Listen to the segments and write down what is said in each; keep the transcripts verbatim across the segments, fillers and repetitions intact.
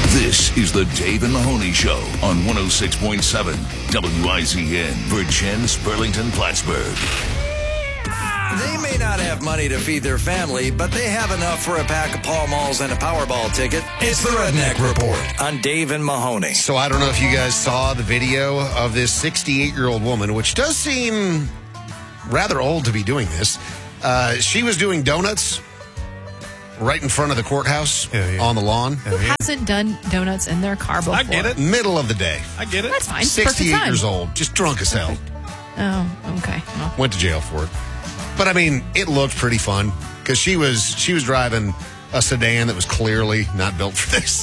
This is the Dave and Mahoney Show on one oh six point seven W I Z N, Virgin, Burlington, Plattsburgh. They may not have money to feed their family, but they have enough for a pack of Pall Malls and a Powerball ticket. It's the Redneck Report on Dave and Mahoney. So I don't know if you guys saw the video of this sixty-eight-year-old woman, which does seem rather old to be doing this. Uh, she was doing donuts right in front of the courthouse yeah, yeah. on the lawn. Who hasn't done donuts in their car before? I get it. Middle of the day. I get it. That's fine. sixty-eight Perfect time. years old, just drunk as hell. Oh, okay. Well, Went to jail for it. But I mean, it looked pretty fun because she was she was driving a sedan that was clearly not built for this.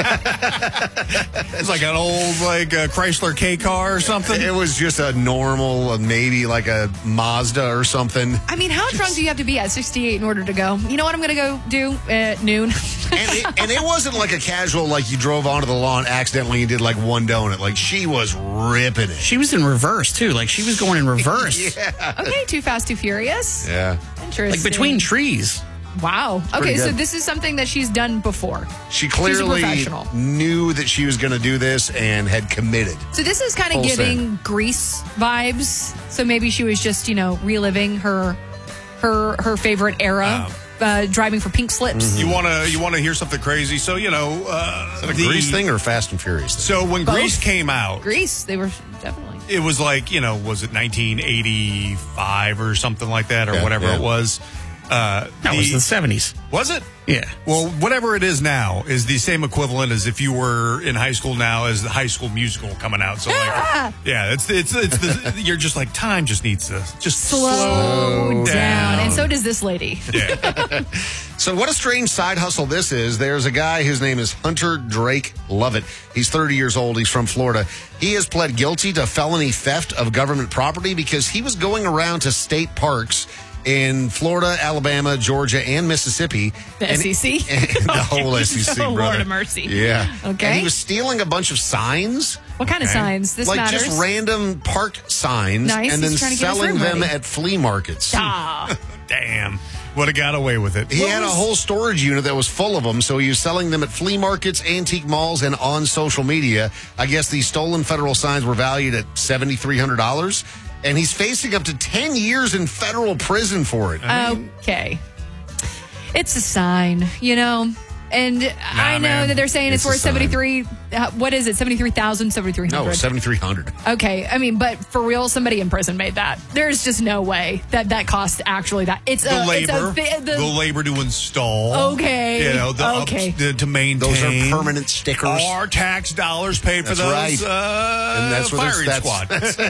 It's like an old like a Chrysler K car or something. It was just a normal, uh, maybe like a Mazda or something. I mean, how drunk do you have to be at sixty-eight in order to go, you know what I'm going to go do at noon? And it, and it wasn't like a casual, like you drove onto the lawn accidentally and did like one donut. Like she was ripping it. She was in reverse, too. Like, she was going in reverse. Yeah. Okay, Too Fast, Too Furious. Yeah. Interesting. Like, between trees. Wow. pretty Okay, so good. this is something that she's done before. She She's a clearly professional. knew that she was going to do this and had committed. So this is kind of Full giving send. Grease vibes. So maybe she was just, you know, reliving her her her favorite era, uh, driving for pink slips. You want to you want to hear something crazy? So you know, uh, Is that a the- Grease thing or Fast and Furious thing? So when Both. Grease came out, Grease, they were definitely. it was like, you know, was it nineteen eighty-five or something like that, or Yeah, whatever yeah. it was? Uh, That the- was the seventies. was it? Yeah. Well, whatever it is now is the same equivalent as if you were in high school now as the High School Musical coming out. So, like, yeah, it's it's it's the, you're just like time just needs to just Slow, slow down. down. And so does this lady. Yeah. So what a strange side hustle this is. There's a guy, his name is Hunter Drake Lovett. He's thirty years old. He's from Florida. He has pled guilty to felony theft of government property because he was going around to state parks in Florida, Alabama, Georgia, and Mississippi. The And- S E C? the whole S E C, Oh, brother. Lord of mercy. Yeah. Okay. And he was stealing a bunch of signs. What kind of Okay. signs? This like matters. just random park signs. Nice. And then He's trying to get his selling room them ready. at flea markets. Ah. Damn. Would have got away with it. He What had was- a whole storage unit that was full of them, so he was selling them at flea markets, antique malls, and on social media. I guess these stolen federal signs were valued at seven thousand three hundred dollars, and he's facing up to ten years in federal prison for it. Okay. It's a sign, you know? And I know man. that they're saying it's, It's a worth sign. seventy-three. Uh, what is it? seventy-three thousand, seventy-three hundred? No, seven thousand three hundred dollars. Okay, I mean, but for real, somebody in prison made that. There's just no way that that costs actually that. It's The a labor, It's a, thi- the, labor to install. Okay. You know, the Okay. up, the, to maintain. Those are permanent stickers. Our tax dollars paid for That's those. right. Uh, And that's what firing it's- squad.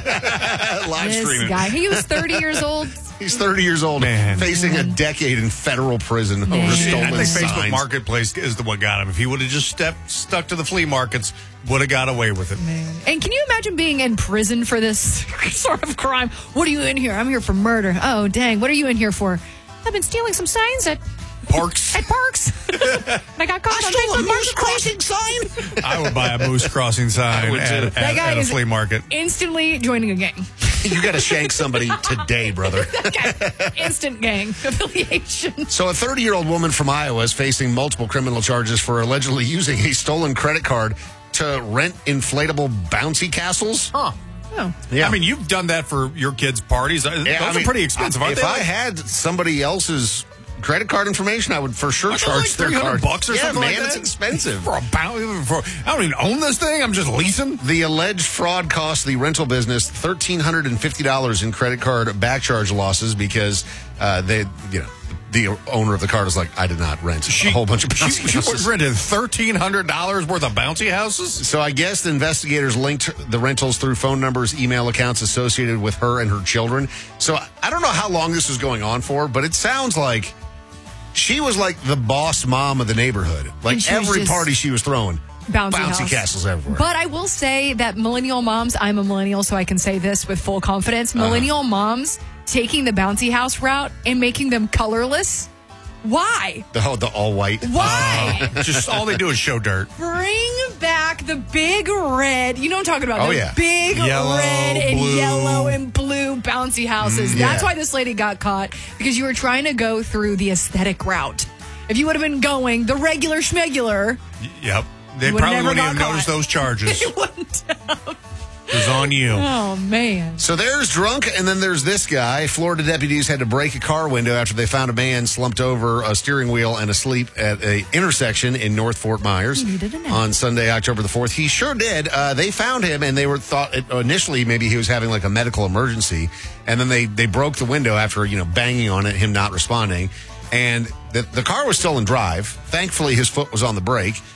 Live this streaming. guy, he was thirty years old. He's thirty years old, Man. facing a decade in federal prison over Man. stolen I think signs. Facebook Marketplace is the one got him. If he would have just stepped stuck to the flea markets, would have got away with it. And can you imagine being in prison for this sort of crime? What are you in here? I'm here for murder. Oh, dang. What are you in here for? I've been stealing some signs at Parks. at parks. I got caught on Facebook Marketplace. sign. I would buy a moose crossing sign would at, too. at, That guy at a is- flea market. Instantly joining a gang. You got to shank somebody today, brother. Instant gang affiliation. So a thirty-year-old woman from Iowa is facing multiple criminal charges for allegedly using a stolen credit card to rent inflatable bouncy castles. Huh. Oh. Yeah. I mean, you've done that for your kids' parties. Those Yeah, I are mean, pretty expensive, aren't if they? I had somebody else's credit card information, I would for sure Aren't they charge like their three hundred card. bucks or yeah, something man, like that? it's expensive. For a bounty, for, I don't even own this thing. I'm just leasing. The alleged fraud cost the rental business one thousand three hundred fifty dollars in credit card backcharge losses because uh, they, you know, the owner of the card was like, I did not rent a whole bunch of She, bouncy she houses. rented thirteen hundred dollars worth of bouncy houses. So I guess the investigators linked the rentals through phone numbers, email accounts associated with her and her children. So I don't know how long this was going on for, but it sounds like she was like the boss mom of the neighborhood. And Like she was every just party she was throwing, Bouncy, bouncy house. castles everywhere. But I will say that millennial moms, I'm a millennial, so I can say this with full confidence. Millennial Uh-huh. moms taking the bouncy house route and making them colorless. Why? the, oh, the all white. Why? Just all they do is show dirt. Bring back the big red. You know what I'm talking about? Oh, the yeah. big Yellow, red and blue. yellow and blue bouncy houses. Mm, yeah. That's why this lady got caught, because you were trying to go through the aesthetic route. If you would have been going the regular schmegular, Y- Yep. They Would've probably never wouldn't got even caught. notice those charges. They wouldn't have. It was on you. Oh, man. So there's drunk, and then there's this guy. Florida deputies had to break a car window after they found a man slumped over a steering wheel and asleep at a intersection in North Fort Myers He needed a nap. on Sunday, October the fourth. He sure did. Uh, they found him, and they were thought initially maybe he was having like a medical emergency, and then they they broke the window after you know banging on it, him not responding, and the the car was still in drive. Thankfully, his foot was on the brake.